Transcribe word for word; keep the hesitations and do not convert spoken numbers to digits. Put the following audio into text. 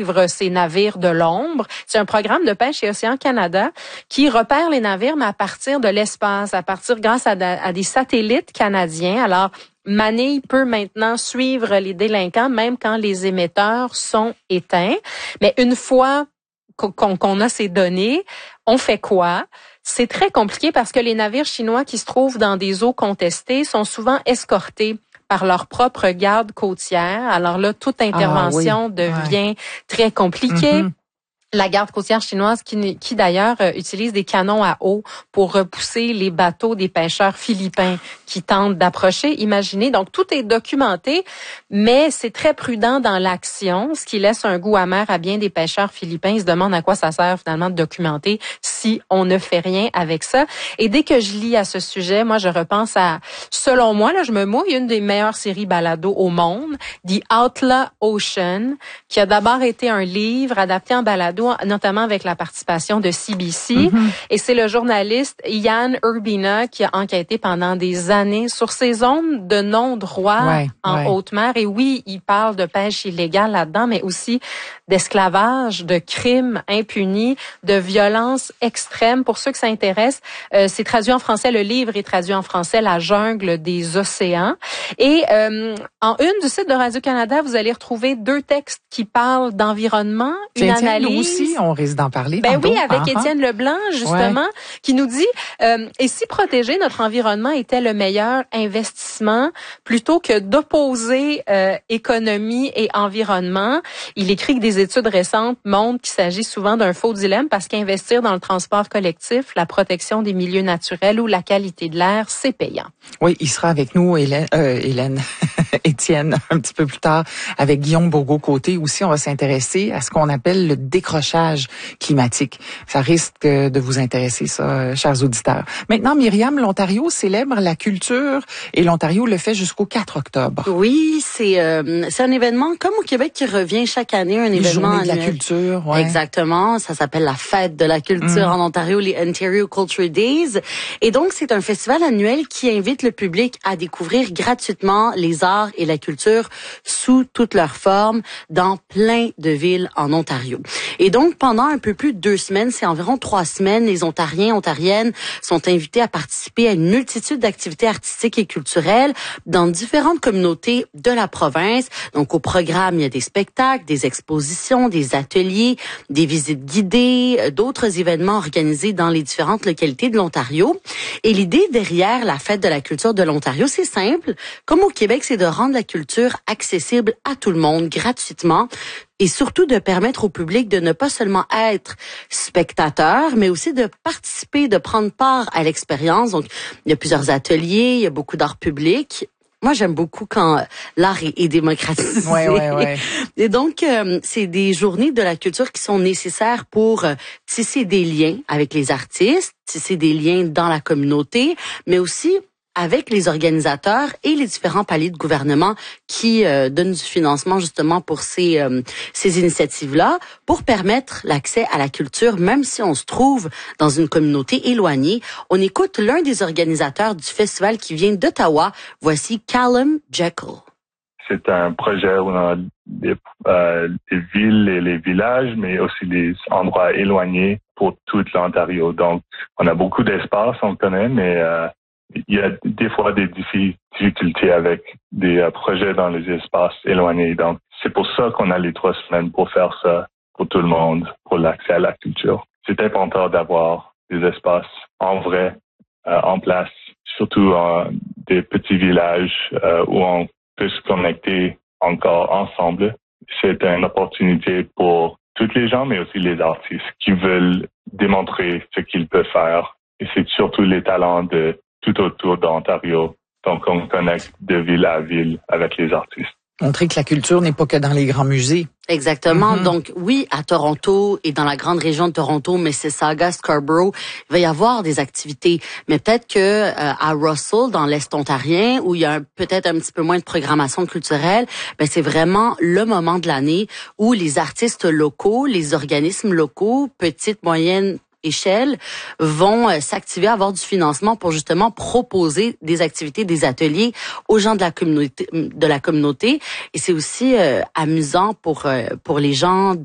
suivre ces navires de l'ombre. C'est un programme de pêche chez Océan Canada qui repère les navires, mais à partir de l'espace, à partir grâce à, à des satellites canadiens. Alors, Manille peut maintenant suivre les délinquants, même quand les émetteurs sont éteints. Mais une fois qu'on, qu'on a ces données, on fait quoi? C'est très compliqué parce que les navires chinois qui se trouvent dans des eaux contestées sont souvent escortés par leur propre garde côtière. Alors là, toute intervention ah, oui. devient ouais. très compliquée. Mm-hmm. La garde côtière chinoise qui, qui d'ailleurs euh, utilise des canons à eau pour repousser les bateaux des pêcheurs philippins qui tentent d'approcher. Imaginez, donc tout est documenté, mais c'est très prudent dans l'action, ce qui laisse un goût amer à bien des pêcheurs philippins. Ils se demandent à quoi ça sert finalement de documenter si on ne fait rien avec ça. Et dès que je lis à ce sujet, moi je repense à, selon moi, là je me mouille, une des meilleures séries balado au monde, The Outlaw Ocean, qui a d'abord été un livre adapté en balado, notamment avec la participation de C B C. Mm-hmm. Et c'est le journaliste Ian Urbina qui a enquêté pendant des années sur ces zones de non-droit ouais, en ouais. haute mer. Et oui, il parle de pêche illégale là-dedans, mais aussi d'esclavage, de crimes impunis, de violences extrêmes. Pour ceux que ça intéresse, euh, c'est traduit en français, le livre est traduit en français, La jungle des océans. Et euh, en une du site de Radio-Canada, vous allez retrouver deux textes qui parlent d'environnement, une tiens, analyse. Nous aussi, on risque d'en parler. Ben tantôt. oui, avec uh-huh. Étienne Leblanc, justement, ouais. qui nous dit euh, et si protéger notre environnement était le meilleur investissement plutôt que d'opposer euh, économie et environnement. Il écrit que des études récentes montrent qu'il s'agit souvent d'un faux dilemme parce qu'investir dans le transport collectif, la protection des milieux naturels ou la qualité de l'air, c'est payant. Oui, il sera avec nous, Hélène, euh, Hélène, Étienne, un petit peu plus tard, avec Guillaume Bourgault-Côté. Aussi, on va s'intéresser à ce qu'on appelle le décrochage climatique. Ça risque de vous intéresser, ça, chers auditeurs. Maintenant, Myriam, l'Ontario célèbre la culture et l'Ontario le fait jusqu'au quatre octobre. Oui, c'est euh, c'est un événement comme au Québec qui revient chaque année, un les événement journées de annuel. La culture, ouais. Exactement, ça s'appelle la fête de la culture mm. en Ontario, les Ontario Culture Days. Et donc, c'est un festival annuel qui invite le public à découvrir gratuitement les arts et la culture sous toutes leurs formes dans plein de villes en Ontario. Et donc, pendant un peu plus de deux semaines, c'est environ trois semaines, les Ontariens, Ontariennes sont invités à participer à une multitude d'activités artistiques et culturelles dans différentes communautés de la province. Donc, au programme, il y a des spectacles, des expositions, des ateliers, des visites guidées, d'autres événements organisés dans les différentes localités de l'Ontario. Et l'idée derrière la fête de la culture de l'Ontario, c'est simple. Comme au Québec, c'est de rendre la culture accessible à tout le monde, gratuitement, et surtout de permettre au public de ne pas seulement être spectateur, mais aussi de participer, de prendre part à l'expérience. Donc, il y a plusieurs ateliers, il y a beaucoup d'art public. Moi, j'aime beaucoup quand l'art est, est démocratisé. Ouais, ouais, ouais. Et donc, euh, c'est des journées de la culture qui sont nécessaires pour euh, tisser des liens avec les artistes, tisser des liens dans la communauté, mais aussi avec les organisateurs et les différents paliers de gouvernement qui euh, donnent du financement justement pour ces euh, ces initiatives-là, pour permettre l'accès à la culture, même si on se trouve dans une communauté éloignée. On écoute l'un des organisateurs du festival qui vient d'Ottawa. Voici Callum Jekyll. C'est un projet où on a des, euh, des villes et les villages, mais aussi des endroits éloignés pour toute l'Ontario. Donc, on a beaucoup d'espace, on le connaît, mais euh, il y a des fois des difficultés avec des euh, projets dans les espaces éloignés. Donc, c'est pour ça qu'on a les trois semaines pour faire ça pour tout le monde, pour l'accès à la culture. C'est important d'avoir des espaces en vrai, euh, en place, surtout en des petits villages euh, où on peut se connecter encore ensemble. C'est une opportunité pour tous les gens, mais aussi les artistes qui veulent démontrer ce qu'ils peuvent faire. Et c'est surtout les talents de tout autour d'Ontario. Donc, on connecte de ville à ville avec les artistes. Montrer que la culture n'est pas que dans les grands musées. Exactement. Mm-hmm. Donc, oui, à Toronto et dans la grande région de Toronto, Mississauga, Scarborough, il va y avoir des activités. Mais peut-être que euh, à Russell, dans l'Est ontarien, où il y a un, peut-être un petit peu moins de programmation culturelle, ben c'est vraiment le moment de l'année où les artistes locaux, les organismes locaux, petites, moyennes échelle, vont euh, s'activer, avoir du financement pour justement proposer des activités, des ateliers aux gens de la communauté. De la communauté. Et c'est aussi euh, amusant pour euh, pour les gens